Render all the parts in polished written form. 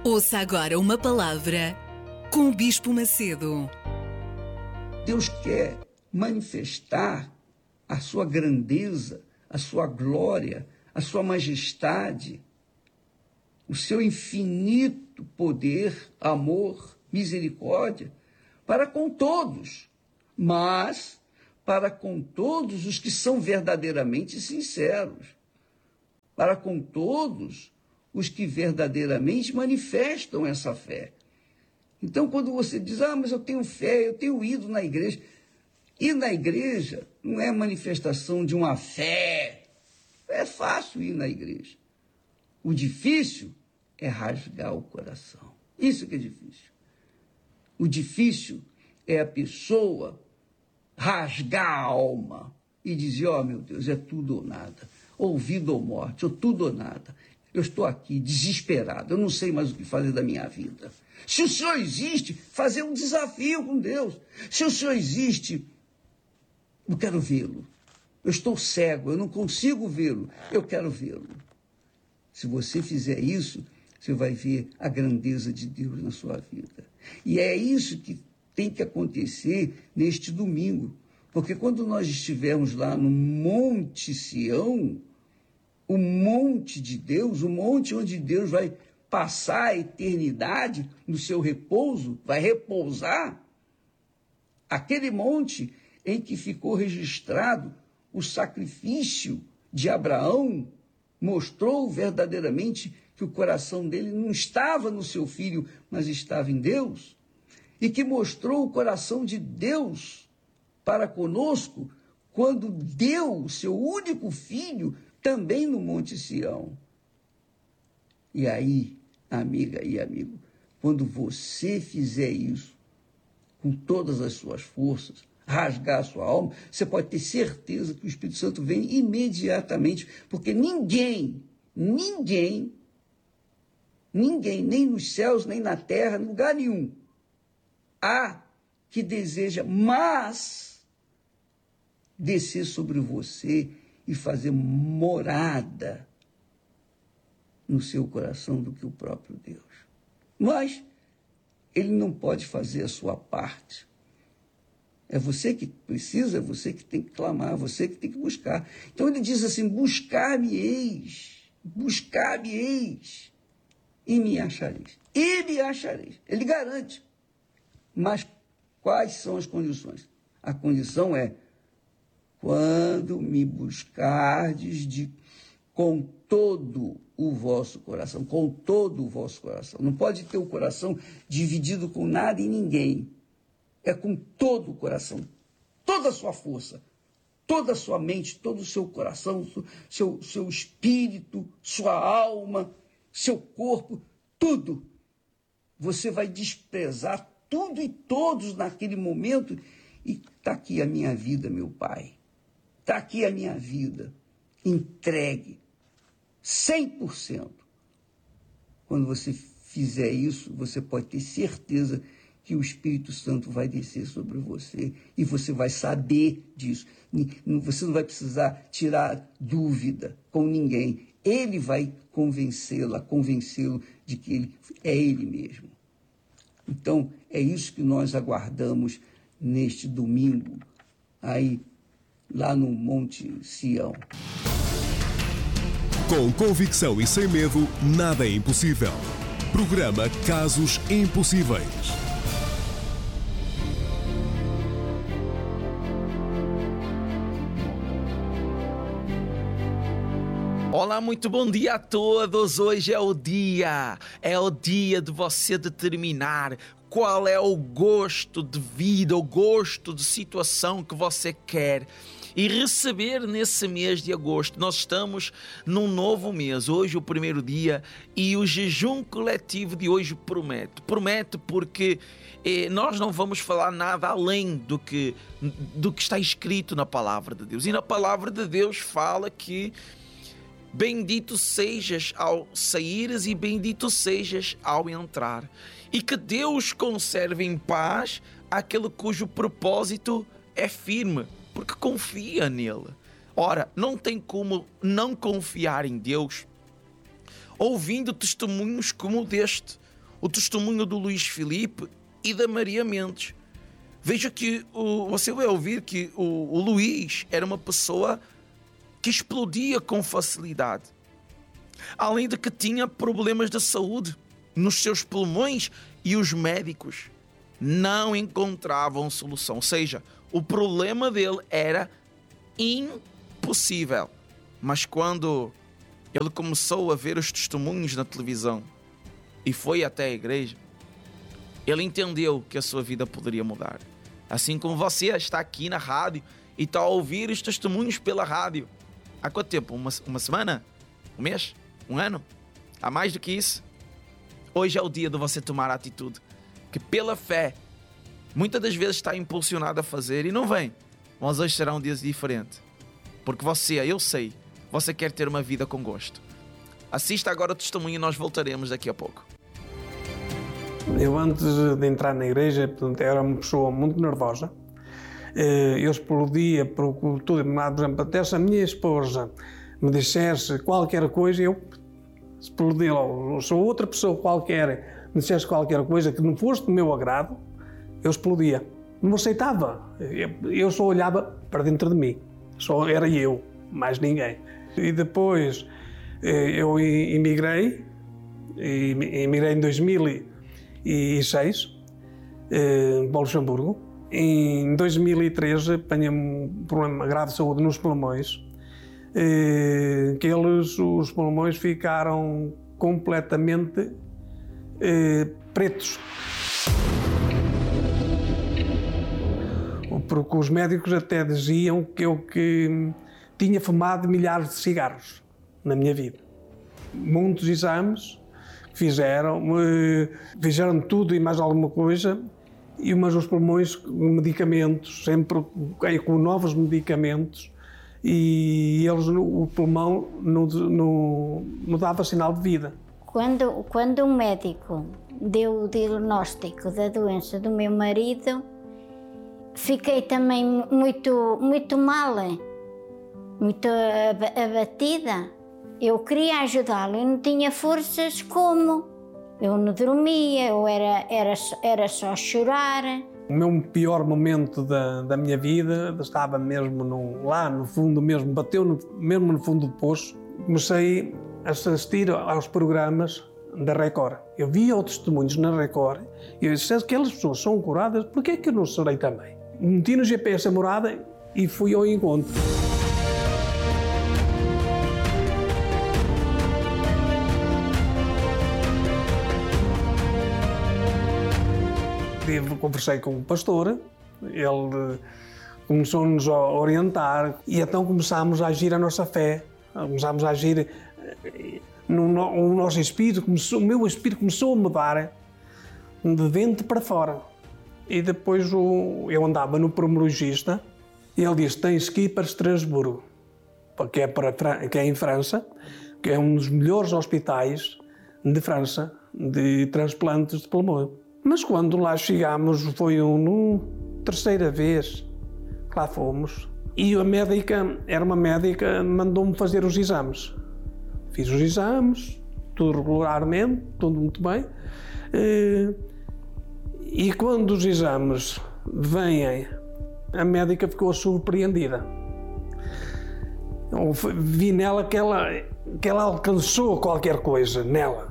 Ouça agora uma palavra com o Bispo Macedo. Deus quer manifestar a sua grandeza, a sua glória, a sua majestade, o seu infinito poder, amor, misericórdia, para com todos, mas para com todos os que são verdadeiramente sinceros, para com todos os que verdadeiramente manifestam essa fé. Então, quando você diz, mas eu tenho fé, eu tenho ido na igreja. Ir na igreja não é manifestação de uma fé. É fácil ir na igreja. O difícil é rasgar o coração. Isso que é difícil. O difícil é a pessoa rasgar a alma e dizer, meu Deus, é tudo ou nada. Ou vida ou morte, ou tudo ou nada. Eu estou aqui desesperado, eu não sei mais o que fazer da minha vida. Se o Senhor existe, fazer um desafio com Deus. Se o Senhor existe, eu quero vê-lo. Eu estou cego, eu não consigo vê-lo, eu quero vê-lo. Se você fizer isso, você vai ver a grandeza de Deus na sua vida. E é isso que tem que acontecer neste domingo. Porque quando nós estivermos lá no Monte Sião, o monte de Deus, o monte onde Deus vai passar a eternidade no seu repouso, vai repousar, aquele monte em que ficou registrado o sacrifício de Abraão, mostrou verdadeiramente que o coração dele não estava no seu filho, mas estava em Deus, e que mostrou o coração de Deus para conosco, quando deu o seu único filho também no Monte Sião. E aí, amiga e amigo, quando você fizer isso, com todas as suas forças, rasgar a sua alma, você pode ter certeza que o Espírito Santo vem imediatamente, porque ninguém, nem nos céus, nem na terra, em lugar nenhum, há que deseja mais descer sobre você e fazer morada no seu coração do que o próprio Deus. Mas ele não pode fazer a sua parte. É você que precisa, é você que tem que clamar, é você que tem que buscar. Então ele diz assim, buscar-me-eis, e me achareis. Ele garante. Mas quais são as condições? A condição é, quando me buscardes com todo o vosso coração, Não pode ter o coração dividido com nada e ninguém. É com todo o coração, toda a sua força, toda a sua mente, todo o seu coração, seu espírito, sua alma, seu corpo, tudo. Você vai desprezar tudo e todos naquele momento e está aqui a minha vida, meu Pai. Está aqui a minha vida, entregue, 100%. Quando você fizer isso, você pode ter certeza que o Espírito Santo vai descer sobre você e você vai saber disso. Você não vai precisar tirar dúvida com ninguém. Ele vai convencê-lo de que ele é ele mesmo. Então, é isso que nós aguardamos neste domingo, aí, lá no Monte Sião. Com convicção e sem medo, nada é impossível. Programa Casos Impossíveis. Olá, muito bom dia a todos. Hoje é o dia de você determinar qual é o gosto de vida, o gosto de situação que você quer e receber nesse mês de agosto. Nós estamos num novo mês, hoje o primeiro dia, e o jejum coletivo de hoje promete porque nós não vamos falar nada além do que está escrito na palavra de Deus. E na palavra de Deus fala que bendito sejas ao saíres e bendito sejas ao entrar. E que Deus conserve em paz aquele cujo propósito é firme, porque confia nele. Ora, não tem como não confiar em Deus ouvindo testemunhos como o deste. o testemunho do Luís Filipe e da Maria Mendes. Veja que você vai ouvir que o Luís era uma pessoa que explodia com facilidade. Além de que tinha problemas de saúde nos seus pulmões e os médicos não encontravam solução. Ou seja, o problema dele era impossível. Mas quando ele começou a ver os testemunhos na televisão e foi até a igreja, ele entendeu que a sua vida poderia mudar. Assim como você está aqui na rádio e está a ouvir os testemunhos pela rádio. Há quanto tempo? Uma semana? Um mês? Um ano? Há mais do que isso? Hoje é o dia de você tomar a atitude que pela fé muitas das vezes está impulsionado a fazer e não vem. Mas hoje será um dia diferente. Porque eu sei, você quer ter uma vida com gosto. Assista agora o testemunho e nós voltaremos daqui a pouco. Eu antes de entrar na igreja, portanto, era uma pessoa muito nervosa. Eu explodia por tudo. Por exemplo, até se a minha esposa me dissesse qualquer coisa, eu explodia logo. Se outra pessoa qualquer me dissesse qualquer coisa que não fosse do meu agrado, eu explodia. Não aceitava. Eu só olhava para dentro de mim. Só era eu, mais ninguém. E depois eu emigrei em 2006 para Luxemburgo. Em 2013 apanhei um problema grave de saúde nos pulmões, os pulmões ficaram completamente pretos. Porque os médicos até diziam que eu tinha fumado milhares de cigarros na minha vida. Muitos exames fizeram tudo e mais alguma coisa, mas os pulmões, medicamentos, sempre com novos medicamentos, e o pulmão não dava sinal de vida. Quando o médico deu o diagnóstico da doença do meu marido, fiquei também muito mal, muito abatida. Eu queria ajudá-lo e não tinha forças como. Eu não dormia, era só chorar. O meu pior momento da minha vida estava mesmo lá no fundo, bateu mesmo no fundo do poço. Comecei a assistir aos programas da Record. Eu via os testemunhos na Record e eu disse, se aquelas pessoas são curadas, por que é que eu não serei também? Meti no GPS a morada e fui ao encontro. Conversei com o pastor, ele começou-nos a orientar e então começámos a agir a nossa fé, começámos a agir o nosso espírito, o meu espírito começou a mudar de dentro para fora. E depois eu andava no pneumologista e ele disse, tens que ir para Estrasburgo, que é em França, que é um dos melhores hospitais de França de transplantes de pulmão. Mas quando lá chegámos, foi terceira vez que lá fomos, e a médica, era uma médica, mandou-me fazer os exames. Fiz os exames, tudo regularmente, tudo muito bem. E quando os exames vêm, a médica ficou surpreendida. Eu vi nela que ela alcançou qualquer coisa nela.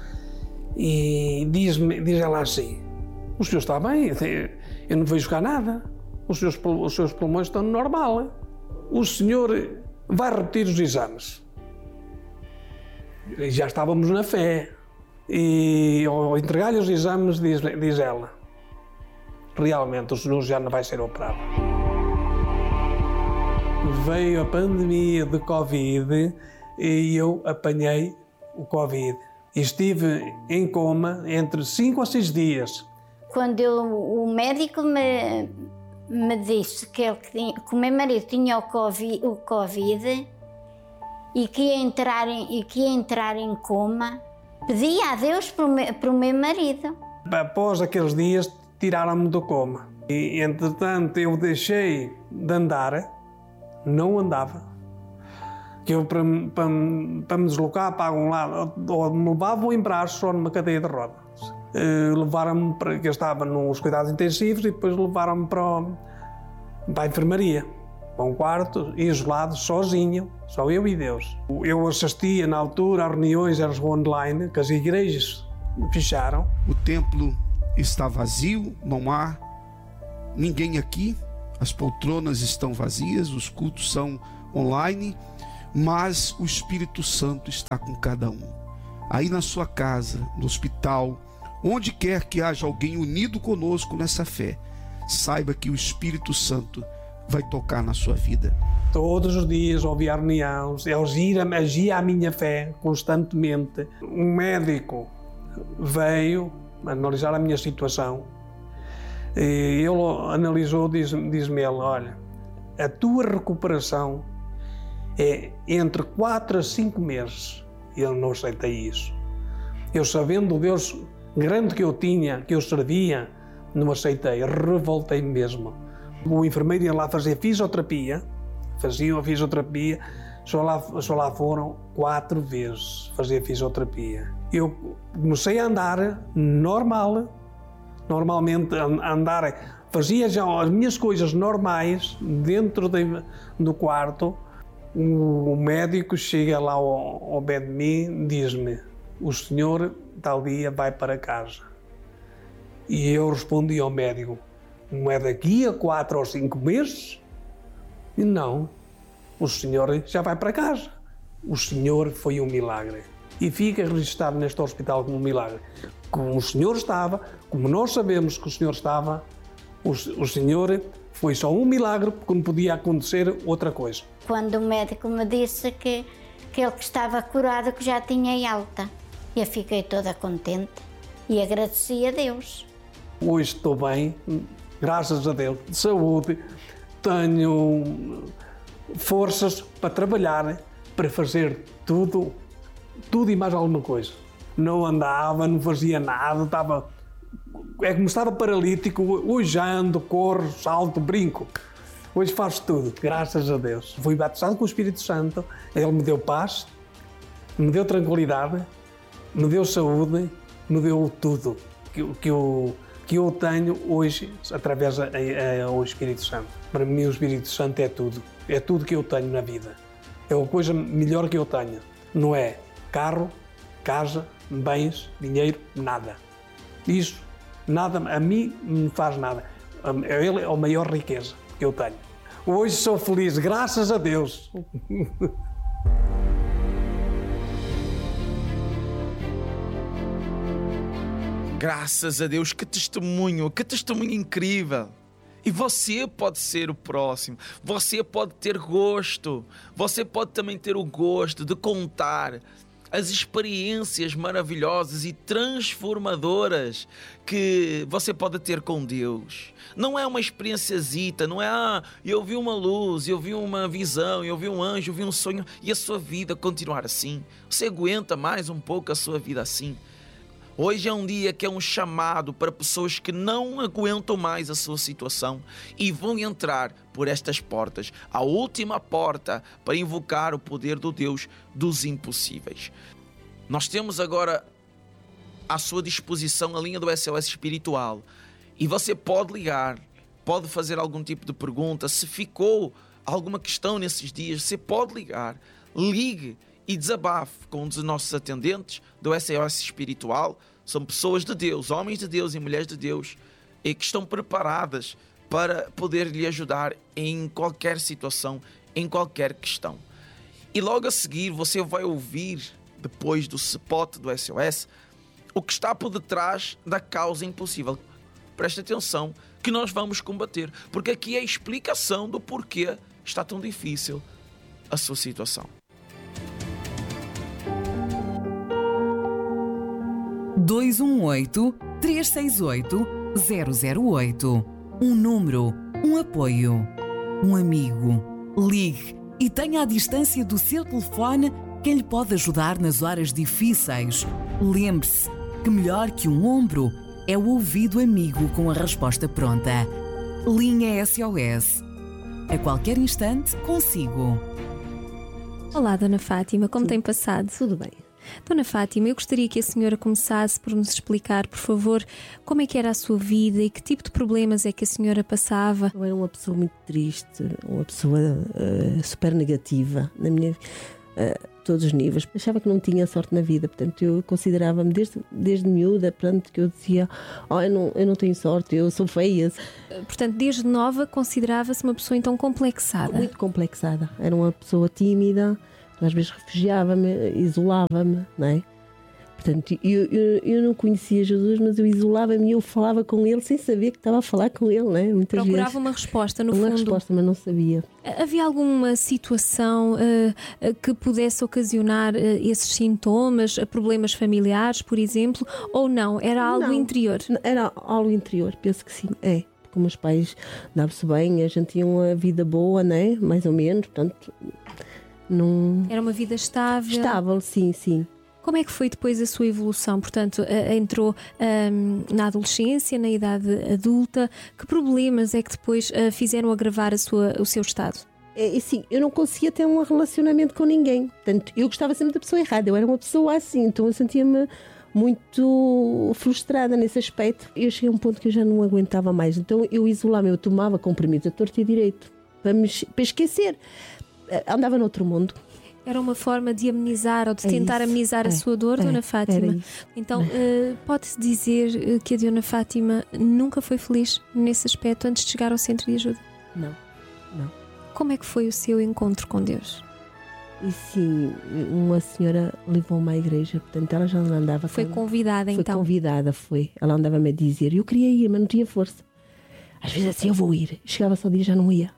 E diz ela assim, o senhor está bem, eu não vejo cá nada, os seus pulmões estão normal, o senhor vai repetir os exames. E já estávamos na fé, e ao entregar-lhe os exames diz ela, realmente o senhor já não vai ser operado. Veio a pandemia de Covid e eu apanhei o Covid. Estive em coma entre 5 a 6 dias. Quando o médico me disse que o meu marido tinha o Covid e que ia entrar em coma, pedi a Deus para o meu marido. Após aqueles dias, tiraram-me do coma. E, entretanto, eu deixei de andar, não andava. que eu, para me deslocar para algum lado, ou me levavam em braços ou numa cadeira de rodas. Levaram-me para que eu estava nos cuidados intensivos e depois levaram-me para a enfermaria, para um quarto, isolado, sozinho, só eu e Deus. Eu assistia na altura a reuniões online que as igrejas fecharam. O templo está vazio, não há ninguém aqui, as poltronas estão vazias, os cultos são online, mas o Espírito Santo está com cada um. Aí na sua casa, no hospital, onde quer que haja alguém unido conosco nessa fé, saiba que o Espírito Santo vai tocar na sua vida. Todos os dias ouvi a reunião, agia a minha fé constantemente. Um médico veio analisar a minha situação. Ele analisou, diz-me ele, olha, a tua recuperação é entre 4 a 5 meses. Eu não aceitei isso. Eu, sabendo o Deus grande que eu tinha, que eu servia, não aceitei, revoltei mesmo. O enfermeiro ia lá fazer fisioterapia, faziam a fisioterapia, só lá foram 4 vezes fazer fisioterapia. Eu comecei a andar normalmente andar, fazia já as minhas coisas normais dentro do quarto. O médico chega lá ao pé de mim, diz-me, o senhor tal dia vai para casa. E eu respondi ao médico, não é daqui a 4 ou 5 meses? E não, o senhor já vai para casa. O senhor foi um milagre. E fica registrado neste hospital como um milagre. Como o senhor estava, como nós sabemos que o senhor estava, o senhor foi só um milagre, porque não podia acontecer outra coisa. Quando o médico me disse que ele que estava curado, que já tinha alta, eu fiquei toda contente e agradeci a Deus. Hoje estou bem, graças a Deus, de saúde, tenho forças para trabalhar, para fazer tudo e mais alguma coisa. Não andava, não fazia nada, como estava paralítico, hoje já ando, corro, salto, brinco. Hoje faço tudo, graças a Deus. Fui batizado com o Espírito Santo, Ele me deu paz, me deu tranquilidade, me deu saúde, me deu tudo que eu tenho hoje através do Espírito Santo. Para mim o Espírito Santo é tudo que eu tenho na vida. É a coisa melhor que eu tenho. Não é carro, casa, bens, dinheiro, nada. Isso, nada, a mim não me faz nada. Ele é a maior riqueza que eu tenho. Hoje sou feliz, graças a Deus. Graças a Deus, que testemunho incrível. E você pode ser o próximo, você pode ter gosto, você pode também ter o gosto de contar as experiências maravilhosas e transformadoras que você pode ter com Deus. Não é uma experiênciazita, não é eu vi uma luz, eu vi uma visão, eu vi um anjo, eu vi um sonho e a sua vida continuar assim. Você aguenta mais um pouco a sua vida assim? Hoje é um dia que é um chamado para pessoas que não aguentam mais a sua situação e vão entrar por estas portas, a última porta para invocar o poder do Deus dos impossíveis. Nós temos agora à sua disposição a linha do SOS Espiritual e você pode ligar, pode fazer algum tipo de pergunta, se ficou alguma questão nesses dias, você pode ligar, ligue e desabafe com um dos nossos atendentes do SOS Espiritual. São pessoas de Deus, homens de Deus e mulheres de Deus, e que estão preparadas para poder lhe ajudar em qualquer situação, em qualquer questão. E logo a seguir você vai ouvir, depois do spot do SOS, o que está por detrás da causa impossível. Preste atenção que nós vamos combater, porque aqui é a explicação do porquê está tão difícil a sua situação. 218-368-008. Um número, um apoio, um amigo. Ligue e tenha à distância do seu telefone quem lhe pode ajudar nas horas difíceis. Lembre-se que melhor que um ombro é o ouvido amigo com a resposta pronta. Linha SOS. A qualquer instante, consigo. Olá, Dona Fátima, como tem passado? Tudo bem. Dona Fátima, eu gostaria que a senhora começasse por nos explicar, por favor, como é que era a sua vida e que tipo de problemas é que a senhora passava. Eu era uma pessoa muito triste, uma pessoa super negativa na minha todos os níveis. Achava que não tinha sorte na vida, portanto eu considerava-me desde miúda, portanto que eu dizia, eu não tenho sorte, eu sou feia. Portanto, desde nova considerava-se uma pessoa então complexada. Muito complexada. Era uma pessoa tímida, às vezes refugiava-me, isolava-me, não é? Portanto, eu não conhecia Jesus, mas eu isolava-me e eu falava com ele sem saber que estava a falar com ele, não é? Muitas Procurava vezes. uma resposta, no fundo. Uma resposta, mas não sabia. Havia alguma situação que pudesse ocasionar esses sintomas, problemas familiares, por exemplo, ou não? Era algo interior? Era algo interior, penso que sim, é. Porque meus pais davam-se bem, a gente tinha uma vida boa, não é? Mais ou menos, portanto... Não... Era uma vida estável? Estável, sim, sim. Como é que foi depois a sua evolução? Portanto, entrou na adolescência, na idade adulta. Que problemas é que depois fizeram agravar o seu estado? Sim, eu não conseguia ter um relacionamento com ninguém. Portanto, eu gostava sempre da pessoa errada. Eu era uma pessoa assim, então eu sentia-me muito frustrada nesse aspecto. Eu cheguei a um ponto que eu já não aguentava mais. Então eu isolava-me, eu tomava comprimidos a torto e direito para esquecer. Andava noutro mundo. Era uma forma de amenizar ou de tentar amenizar a sua dor, Dona Fátima. Então, pode-se dizer que a Dona Fátima nunca foi feliz nesse aspecto antes de chegar ao centro de ajuda? Não. Como é que foi o seu encontro com Deus? E sim, uma senhora levou-me à igreja, portanto ela já não andava. Foi convidada então? Foi convidada, foi. Ela andava-me a dizer, eu queria ir, mas não tinha força. Às vezes assim, eu vou ir. Chegava só o dia, já não ia.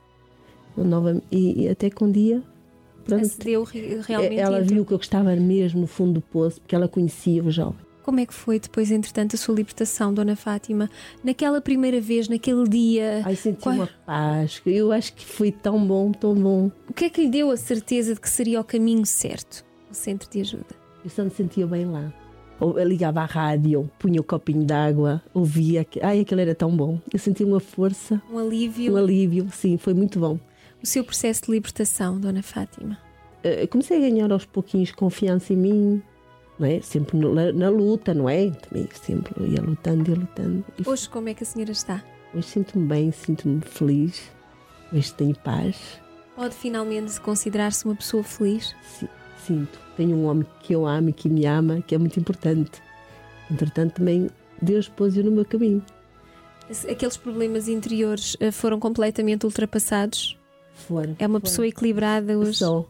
E até que um dia... Acedeu realmente. Ela viu que eu estava mesmo no fundo do poço, porque ela conhecia o jovem. Como é que foi depois, entretanto, a sua libertação, Dona Fátima? Naquela primeira vez, naquele dia... Senti uma paz. Eu acho que foi tão bom, tão bom. O que é que lhe deu a certeza de que seria o caminho certo, o centro de ajuda? Eu só me sentia bem lá. Eu ligava à rádio, punha o copinho de água, ouvia... aquilo era tão bom. Eu sentia uma força. Um alívio. Um alívio, sim, foi muito bom. O seu processo de libertação, Dona Fátima? Comecei a ganhar aos pouquinhos confiança em mim, não é? Sempre na luta, não é? Também sempre ia lutando. Hoje como é que a senhora está? Hoje sinto-me bem, sinto-me feliz. Hoje tenho paz. Pode finalmente considerar-se uma pessoa feliz? Sim, sinto. Tenho um homem que eu amo e que me ama, que é muito importante. Entretanto, também Deus pôs-o no meu caminho. Aqueles problemas interiores foram completamente ultrapassados? É uma pessoa equilibrada hoje. Sou.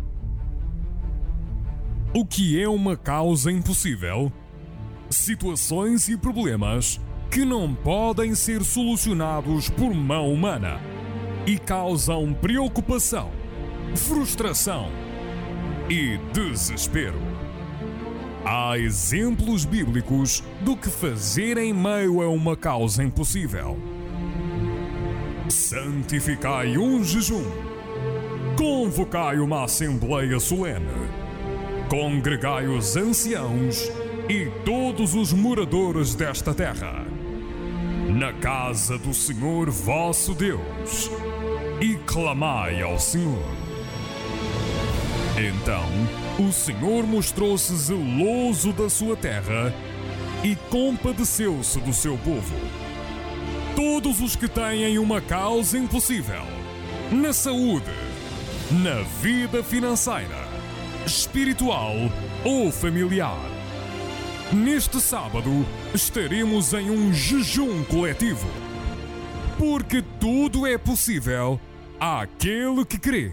O que é uma causa impossível? Situações e problemas que não podem ser solucionados por mão humana e causam preocupação, frustração e desespero. Há exemplos bíblicos do que fazer em meio a uma causa impossível. Santificai um jejum. Convocai uma assembleia solene. Congregai os anciãos e todos os moradores desta terra, na casa do Senhor vosso Deus, e clamai ao Senhor. Então o Senhor mostrou-se zeloso da sua terra e compadeceu-se do seu povo. Todos os que têm uma causa impossível, na saúde, na vida financeira, espiritual ou familiar. Neste sábado estaremos em um jejum coletivo, porque tudo é possível àquele que crê.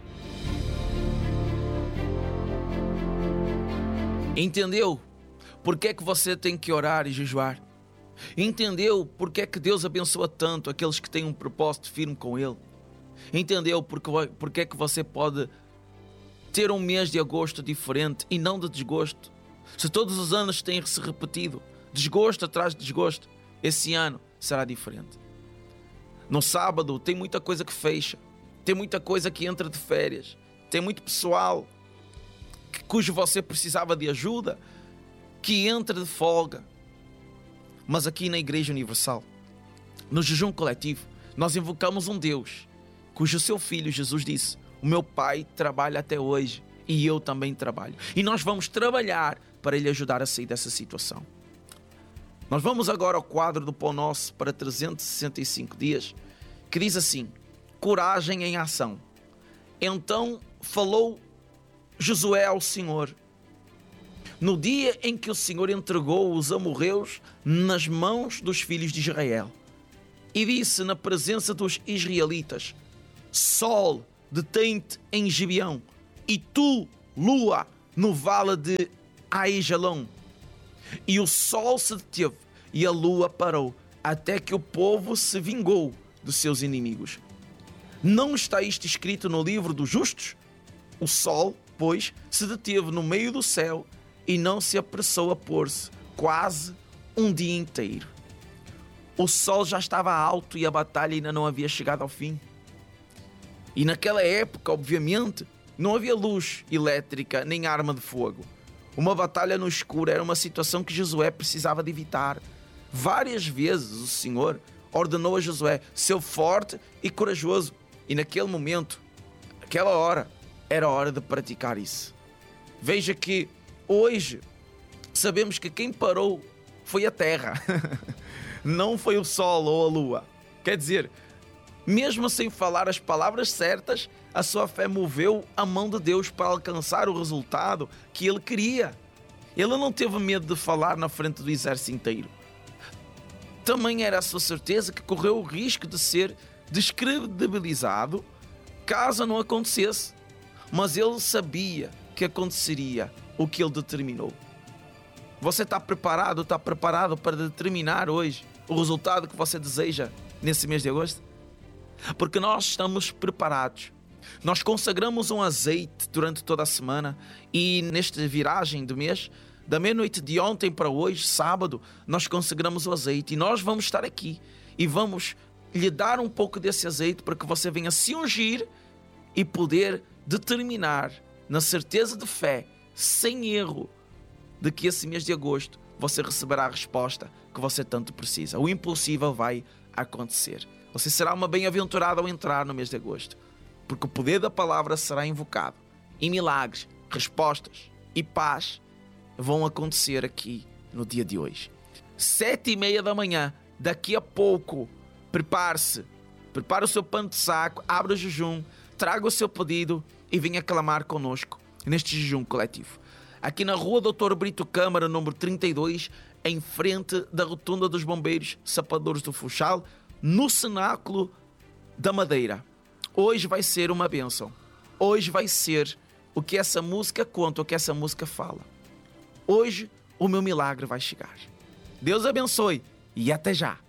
Entendeu? Porque é que você tem que orar e jejuar? Entendeu porque é que Deus abençoa tanto aqueles que têm um propósito firme com Ele? Entendeu porque é que você pode ter um mês de agosto diferente e não de desgosto? Se todos os anos têm se repetido, desgosto atrás de desgosto, esse ano será diferente. No sábado tem muita coisa que fecha, tem muita coisa que entra de férias, tem muito pessoal cujo você precisava de ajuda que entra de folga. Mas aqui na Igreja Universal, no jejum coletivo, nós invocamos um Deus cujo seu Filho Jesus disse: O meu pai trabalha até hoje e eu também trabalho. E nós vamos trabalhar para ele ajudar a sair dessa situação. Nós vamos agora ao quadro do Pão Nosso para 365 dias, que diz assim: coragem em ação. Então falou Josué ao Senhor, no dia em que o Senhor entregou os amorreus nas mãos dos filhos de Israel, e disse na presença dos israelitas: Sol, detém-te em Gibeão, e tu, lua, no vale de Aijalon. E o sol se deteve e a lua parou, até que o povo se vingou dos seus inimigos. Não está isto escrito no livro dos justos? O sol, pois, se deteve no meio do céu e não se apressou a pôr-se quase um dia inteiro. O sol já estava alto e a batalha ainda não havia chegado ao fim. E naquela época, obviamente, não havia luz elétrica nem arma de fogo. Uma batalha no escuro era uma situação que Josué precisava de evitar. Várias vezes o Senhor ordenou a Josué ser forte e corajoso. E naquele momento, aquela hora, era hora de praticar isso. Veja que hoje sabemos que quem parou foi a terra. Não foi o sol ou a lua. Quer dizer, mesmo sem falar as palavras certas, a sua fé moveu a mão de Deus para alcançar o resultado que ele queria. Ele não teve medo de falar na frente do exército inteiro. Também era a sua certeza que correu o risco de ser descredibilizado caso não acontecesse. Mas ele sabia que aconteceria o que ele determinou. Você está preparado para determinar hoje o resultado que você deseja nesse mês de agosto? Porque nós estamos preparados. Nós consagramos um azeite durante toda a semana e nesta viragem do mês, da meia-noite de ontem para hoje, sábado, nós consagramos o azeite e nós vamos estar aqui e vamos lhe dar um pouco desse azeite para que você venha se ungir e poder determinar, na certeza de fé, sem erro, de que esse mês de agosto você receberá a resposta que você tanto precisa. O impossível vai acontecer. Você será uma bem-aventurada ao entrar no mês de agosto, porque o poder da palavra será invocado e milagres, respostas e paz vão acontecer aqui no dia de hoje. 7:30 da manhã, daqui a pouco, prepare-se, prepare o seu pano de saco, abra o jejum, traga o seu pedido e venha clamar conosco neste jejum coletivo. Aqui na rua Dr. Brito Câmara, número 32, em frente da rotunda dos bombeiros Sapadores do Funchal, no cenáculo da Madeira. Hoje vai ser uma bênção. Hoje vai ser o que essa música conta, o que essa música fala. Hoje o meu milagre vai chegar. Deus abençoe e até já.